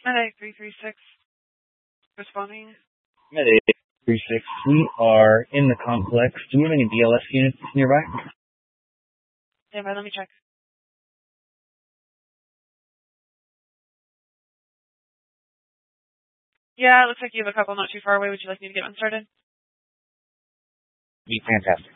Med 336. Responding. Med 36, we are in the complex. Do we have any BLS units nearby? Stand by, let me check. Yeah, it looks like you have a couple not too far away. Would you like me to get one started? Be fantastic.